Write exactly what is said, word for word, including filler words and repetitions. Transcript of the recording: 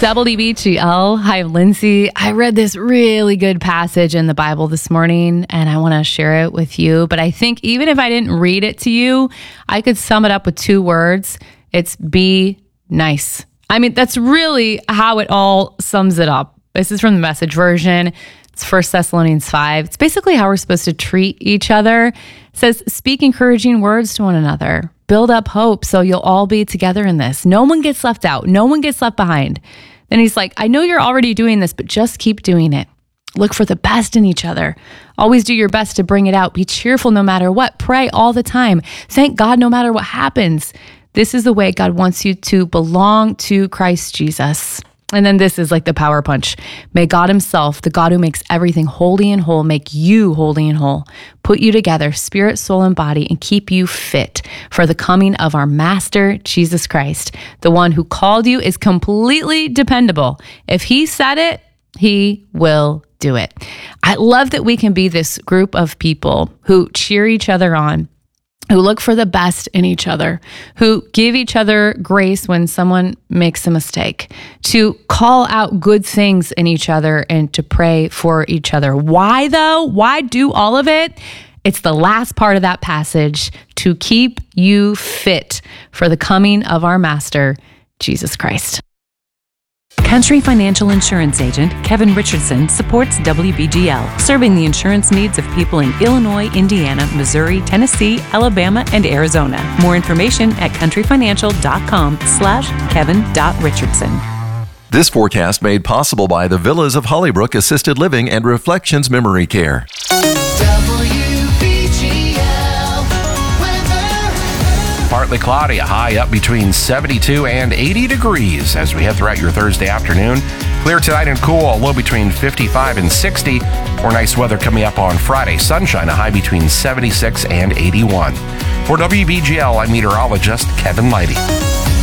W B G L. Hi, I'm Lindsay. I read this really good passage in the Bible this morning, and I want to share it with you. But I think even if I didn't read it to you, I could sum it up with two words. It's be nice. I mean, that's really how it all sums it up. This is from the Message version. It's First Thessalonians five. It's basically how we're supposed to treat each other. It says, speak encouraging words to one another. Build up hope so you'll all be together in this. No one gets left out. No one gets left behind. Then he's like, I know you're already doing this, but just keep doing it. Look for the best in each other. Always do your best to bring it out. Be cheerful no matter what. Pray all the time. Thank God no matter what happens. This is the way God wants you to belong to Christ Jesus. And then this is like the power punch. May God himself, the God who makes everything holy and whole, make you holy and whole, put you together, spirit, soul, and body, and keep you fit for the coming of our Master, Jesus Christ. The one who called you is completely dependable. If he said it, he will do it. I love that we can be this group of people who cheer each other on, who look for the best in each other, who give each other grace when someone makes a mistake, to call out good things in each other and to pray for each other. Why though? Why do all of it? It's the last part of that passage, to keep you fit for the coming of our Master, Jesus Christ. Country Financial Insurance Agent Kevin Richardson supports W B G L, serving the insurance needs of people in Illinois, Indiana, Missouri, Tennessee, Alabama, and Arizona. More information at countryfinancial.com slash kevin.richardson. This forecast made possible by the Villas of Hollybrook Assisted Living and Reflections Memory Care. Partly cloudy, a high up between seventy-two and eighty degrees as we head throughout your Thursday afternoon. Clear tonight and cool, a low between fifty-five and sixty. More nice weather coming up on Friday. Sunshine, a high between seventy-six and eighty-one. For W B G L, I'm meteorologist Kevin Lighty.